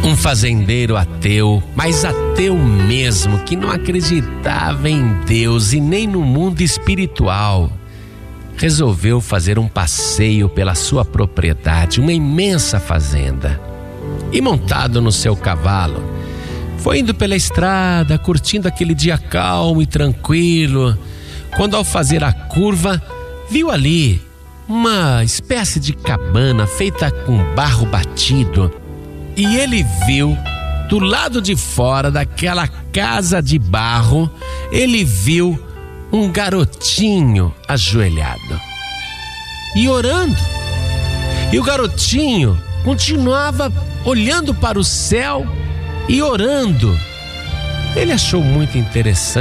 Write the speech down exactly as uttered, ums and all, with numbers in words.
Um fazendeiro ateu, mas ateu mesmo, que não acreditava em Deus e nem no mundo espiritual, resolveu fazer um passeio pela sua propriedade, uma imensa fazenda. E montado no seu cavalo, foi indo pela estrada, curtindo aquele dia calmo e tranquilo, quando ao fazer a curva, viu ali uma espécie de cabana feita com barro batido. E ele viu, do lado de fora daquela casa de barro, ele viu um garotinho ajoelhado e orando. E o garotinho continuava olhando para o céu e orando. Ele achou muito interessante